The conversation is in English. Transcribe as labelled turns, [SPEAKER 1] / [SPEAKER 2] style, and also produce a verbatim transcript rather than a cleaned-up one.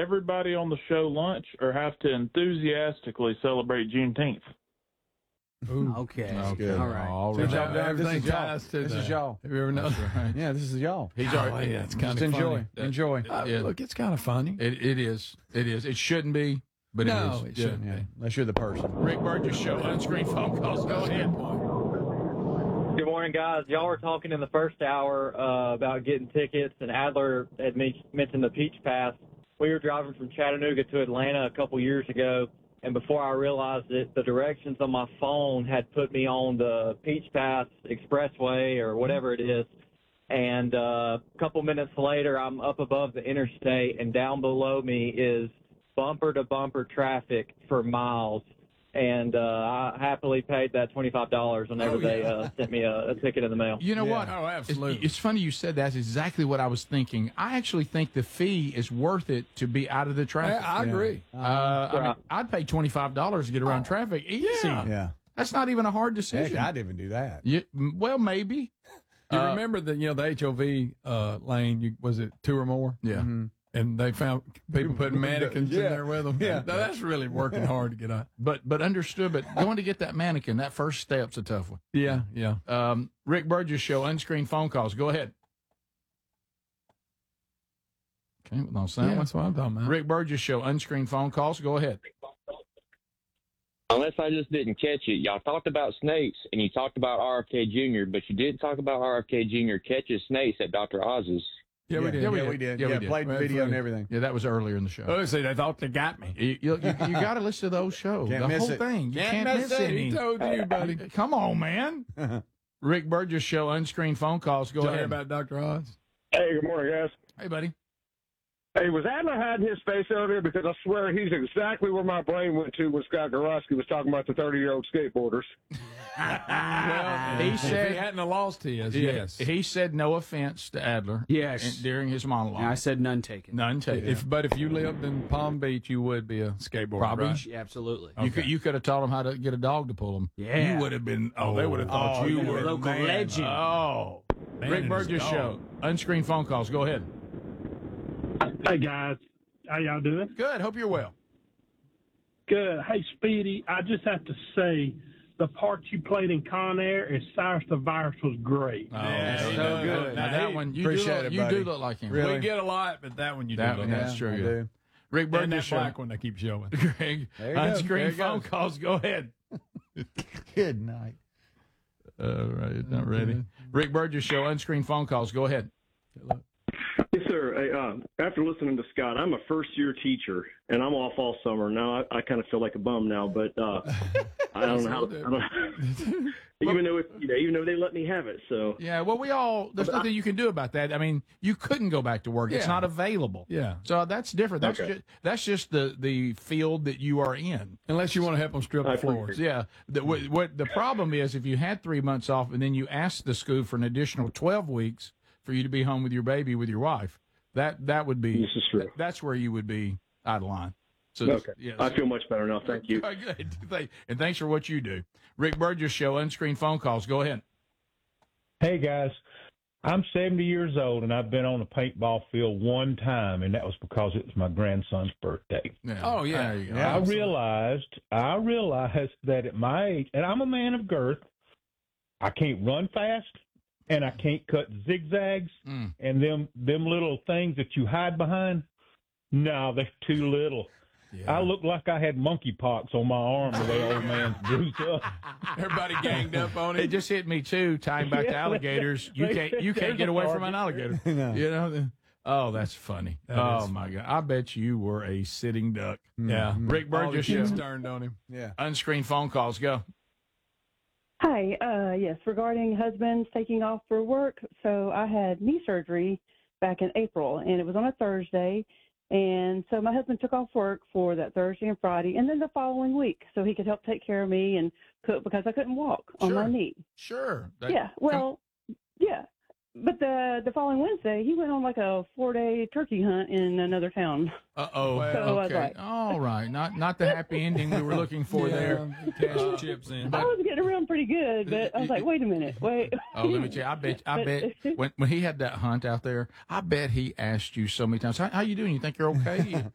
[SPEAKER 1] everybody on the show lunch or have to enthusiastically celebrate Juneteenth?
[SPEAKER 2] Ooh.
[SPEAKER 3] Okay.
[SPEAKER 4] Okay.
[SPEAKER 3] All right.
[SPEAKER 4] All
[SPEAKER 2] So
[SPEAKER 4] right.
[SPEAKER 2] y'all- everything
[SPEAKER 4] this is y'all.
[SPEAKER 2] ties to
[SPEAKER 4] This
[SPEAKER 2] the-
[SPEAKER 4] is y'all.
[SPEAKER 2] Have you ever noticed?
[SPEAKER 4] Right. Yeah, this is y'all.
[SPEAKER 5] He's
[SPEAKER 2] Oh,
[SPEAKER 5] already.
[SPEAKER 2] yeah, it's
[SPEAKER 4] Just
[SPEAKER 2] kind of
[SPEAKER 4] enjoy.
[SPEAKER 2] funny.
[SPEAKER 4] Enjoy.
[SPEAKER 2] Uh,
[SPEAKER 5] Yeah.
[SPEAKER 2] Look, it's kind of funny.
[SPEAKER 5] It, it is. It is. It shouldn't be, but
[SPEAKER 2] no,
[SPEAKER 5] it is.
[SPEAKER 2] it
[SPEAKER 5] Yeah.
[SPEAKER 2] shouldn't
[SPEAKER 4] Yeah,
[SPEAKER 2] be.
[SPEAKER 4] unless you're the person.
[SPEAKER 5] Rick Burgess Show, unscreened phone calls. Go ahead.
[SPEAKER 6] Good morning, guys. Y'all were talking in the first hour uh, about getting tickets, and Adler had men- mentioned the Peach Pass. We were driving from Chattanooga to Atlanta a couple years ago, and before I realized it, the directions on my phone had put me on the Peach Pass Expressway or whatever it is. And uh, a couple minutes later, I'm up above the interstate, and down below me is bumper-to-bumper traffic for miles. And uh, I happily paid that twenty-five dollars whenever
[SPEAKER 5] Oh, yeah.
[SPEAKER 6] they uh, sent me a, a ticket in the mail.
[SPEAKER 5] You know
[SPEAKER 4] Yeah.
[SPEAKER 5] what?
[SPEAKER 2] Oh, absolutely.
[SPEAKER 5] It's, it's funny you said that. That's exactly what I was thinking. I actually think the fee is worth it to be out of the
[SPEAKER 2] I,
[SPEAKER 5] traffic.
[SPEAKER 2] I agree.
[SPEAKER 5] Uh, I mean,
[SPEAKER 6] Right.
[SPEAKER 5] I'd pay twenty-five dollars to get around traffic. Easy.
[SPEAKER 2] Yeah.
[SPEAKER 4] Yeah.
[SPEAKER 5] That's not even a hard
[SPEAKER 4] Heck,
[SPEAKER 5] decision.
[SPEAKER 4] I'd even do that.
[SPEAKER 5] You- well, maybe.
[SPEAKER 2] You
[SPEAKER 5] Uh,
[SPEAKER 2] remember the you know the H O V uh, lane? You, was it two or more?
[SPEAKER 5] Yeah.
[SPEAKER 4] Mm-hmm.
[SPEAKER 2] And they found people putting mannequins in
[SPEAKER 4] Yeah.
[SPEAKER 2] there with them.
[SPEAKER 4] Yeah.
[SPEAKER 2] Now, that's really working hard to get out.
[SPEAKER 5] But but understood. But going to get that mannequin, that first step's a tough one.
[SPEAKER 2] Yeah, yeah.
[SPEAKER 5] Um, Rick Burgess Show, unscreened phone calls. Go ahead. Okay, with no sound.
[SPEAKER 2] Yeah, that's what I'm talking about.
[SPEAKER 5] Rick Burgess Show, unscreened phone calls. Go ahead.
[SPEAKER 7] Unless I just didn't catch it, y'all talked about snakes and you talked about R F K Junior, but you didn't talk about R F K Junior catches snakes at Doctor Oz's.
[SPEAKER 2] Yeah, we did.
[SPEAKER 4] Yeah,
[SPEAKER 5] we
[SPEAKER 4] we
[SPEAKER 5] did.
[SPEAKER 4] did. Yeah, we
[SPEAKER 5] Yeah,
[SPEAKER 4] did.
[SPEAKER 5] we did.
[SPEAKER 4] Played the
[SPEAKER 2] Right,
[SPEAKER 4] video and
[SPEAKER 2] right.
[SPEAKER 4] everything.
[SPEAKER 5] Yeah, that was earlier in the show.
[SPEAKER 2] Oh, see, they thought they got me.
[SPEAKER 5] You, you, you, you got to listen to those shows.
[SPEAKER 4] Can't
[SPEAKER 5] the
[SPEAKER 4] miss
[SPEAKER 5] whole
[SPEAKER 4] it.
[SPEAKER 5] thing. You can't,
[SPEAKER 2] Can't
[SPEAKER 5] miss
[SPEAKER 2] miss it.
[SPEAKER 5] any.
[SPEAKER 2] He told you, buddy.
[SPEAKER 5] Come on, man. Rick Burgess Show, unscreened phone calls. Go
[SPEAKER 2] Tell you
[SPEAKER 5] ahead.
[SPEAKER 2] about Doctor Oz.
[SPEAKER 8] Hey, good morning, guys.
[SPEAKER 5] Hey, buddy.
[SPEAKER 8] Hey, was Adler hiding his face earlier? Because I swear he's exactly where my brain went to when Scott Gorosky was talking about the thirty-year-old skateboarders.
[SPEAKER 2] Well,
[SPEAKER 5] He
[SPEAKER 2] if
[SPEAKER 5] said-
[SPEAKER 2] he hadn't have lost his,
[SPEAKER 5] Yeah,
[SPEAKER 2] yes.
[SPEAKER 5] He said no offense to Adler.
[SPEAKER 3] Yes.
[SPEAKER 5] in- during his monologue.
[SPEAKER 3] I said none taken.
[SPEAKER 5] None taken.
[SPEAKER 2] If, but if you lived in Palm Beach, you would be a skateboarder,
[SPEAKER 5] Probably.
[SPEAKER 2] right?
[SPEAKER 3] Yeah, absolutely.
[SPEAKER 5] You could you could have taught him how to get a dog to pull him.
[SPEAKER 3] Yeah.
[SPEAKER 5] You would have been. Oh, they would have thought
[SPEAKER 4] Oh,
[SPEAKER 5] you
[SPEAKER 4] yeah.
[SPEAKER 5] were the
[SPEAKER 3] Local
[SPEAKER 5] man.
[SPEAKER 3] legend.
[SPEAKER 5] Oh,
[SPEAKER 2] Man
[SPEAKER 5] Rick
[SPEAKER 2] and
[SPEAKER 5] Burgess
[SPEAKER 2] his
[SPEAKER 5] Show,
[SPEAKER 2] dog.
[SPEAKER 5] unscreened phone calls. Go ahead.
[SPEAKER 9] Hey guys, how y'all doing?
[SPEAKER 5] Good. Hope you're well.
[SPEAKER 9] Good. Hey Speedy, I just have to say the part you played in Con Air as Cyrus the Virus was great.
[SPEAKER 5] Oh,
[SPEAKER 2] Yeah,
[SPEAKER 5] so
[SPEAKER 2] so
[SPEAKER 5] good.
[SPEAKER 2] good.
[SPEAKER 5] Now
[SPEAKER 2] Now,
[SPEAKER 5] that
[SPEAKER 2] he-
[SPEAKER 5] one, you do
[SPEAKER 4] appreciate
[SPEAKER 5] look,
[SPEAKER 4] it,
[SPEAKER 5] you
[SPEAKER 4] buddy.
[SPEAKER 5] do look like him.
[SPEAKER 4] Really?
[SPEAKER 2] We get a lot, but that one you
[SPEAKER 5] That
[SPEAKER 2] do.
[SPEAKER 5] one,
[SPEAKER 2] look
[SPEAKER 5] that's
[SPEAKER 2] at.
[SPEAKER 5] true.
[SPEAKER 4] I
[SPEAKER 5] Yeah.
[SPEAKER 4] do.
[SPEAKER 5] Rick
[SPEAKER 2] And
[SPEAKER 5] Burgess
[SPEAKER 2] that
[SPEAKER 5] Show.
[SPEAKER 2] black one they keep showing.
[SPEAKER 5] Greg,
[SPEAKER 4] There you go.
[SPEAKER 5] unscreened
[SPEAKER 2] There you
[SPEAKER 5] phone
[SPEAKER 2] go.
[SPEAKER 5] calls. Go ahead.
[SPEAKER 4] Good night.
[SPEAKER 5] All right, not ready. Rick Burgess Show, unscreened phone calls. Go ahead.
[SPEAKER 8] Yes, sir. Hey, uh, after listening to Scott, I'm a first-year teacher, and I'm off all summer. Now I, I kind of feel like a bum now, but uh, I don't know how. I don't, even though if, you know, even though they let me have it, so
[SPEAKER 5] Yeah, well, we all, there's nothing you can do about that. I mean, you couldn't go back to work. It's
[SPEAKER 2] Yeah.
[SPEAKER 5] not available.
[SPEAKER 2] Yeah.
[SPEAKER 5] So that's different. That's
[SPEAKER 8] Okay.
[SPEAKER 5] just, that's just the, the field that you are in.
[SPEAKER 2] Unless you want to help them strip
[SPEAKER 8] I
[SPEAKER 2] the floors.
[SPEAKER 8] appreciate
[SPEAKER 5] Yeah. The, what, what the problem is, if you had three months off and then you asked the school for an additional twelve weeks for you to be home with your baby with your wife, that that would be
[SPEAKER 8] This is true.
[SPEAKER 5] that's where you would be out of line. So
[SPEAKER 8] okay.
[SPEAKER 5] yes.
[SPEAKER 8] I feel much better now. Thank you.
[SPEAKER 5] Oh, good. Thank- And thanks for what you do. Rick Burgess Show, unscreened phone calls. Go ahead.
[SPEAKER 9] Hey guys, I'm seventy years old and I've been on a paintball field one time, and that was because it was my grandson's birthday.
[SPEAKER 5] Yeah.
[SPEAKER 2] Oh, yeah.
[SPEAKER 5] There you go.
[SPEAKER 9] I realized, I realized that at my age, and I'm a man of girth, I can't run fast, and I can't cut zigzags,
[SPEAKER 5] Mm.
[SPEAKER 9] and them them little things that you hide behind. No, they're too little. I look like I had monkeypox on my arm the way old man's bruised up.
[SPEAKER 2] Everybody ganged up on
[SPEAKER 5] It
[SPEAKER 2] it.
[SPEAKER 5] just hit me too. Tying back to
[SPEAKER 9] Yeah,
[SPEAKER 5] alligators, you
[SPEAKER 9] they-
[SPEAKER 5] can't you can't get away from an alligator.
[SPEAKER 4] No.
[SPEAKER 5] You know. Oh, that's funny.
[SPEAKER 2] That
[SPEAKER 5] oh
[SPEAKER 2] is
[SPEAKER 5] my God! I bet you were a sitting duck.
[SPEAKER 2] Yeah.
[SPEAKER 5] Rick
[SPEAKER 2] All the
[SPEAKER 5] Burgess
[SPEAKER 2] kids
[SPEAKER 5] Show.
[SPEAKER 2] turned on him.
[SPEAKER 4] Yeah.
[SPEAKER 5] Unscreened phone calls. Go.
[SPEAKER 10] Hi, uh, yes, regarding husbands taking off for work. So I had knee surgery back in April, and it was on a Thursday. And so my husband took off work for that Thursday and Friday, and then the following week, so he could help take care of me and cook because I couldn't walk on
[SPEAKER 5] Sure.
[SPEAKER 10] my knee.
[SPEAKER 5] Sure. That-
[SPEAKER 10] Yeah, well, yeah. But the the following Wednesday, he went on like a four day turkey hunt in another town.
[SPEAKER 5] Uh oh.
[SPEAKER 2] Well,
[SPEAKER 10] So I was
[SPEAKER 5] Okay.
[SPEAKER 10] like-
[SPEAKER 5] All right. Not not the happy ending we were looking for there.
[SPEAKER 2] Cash the chips in.
[SPEAKER 10] I was getting around pretty good, but I was like, wait a minute, wait.
[SPEAKER 5] Oh, let me tell you. I bet. I bet when when he had that hunt out there, I bet he asked you so many times, "How, how you doing? You think you're okay?"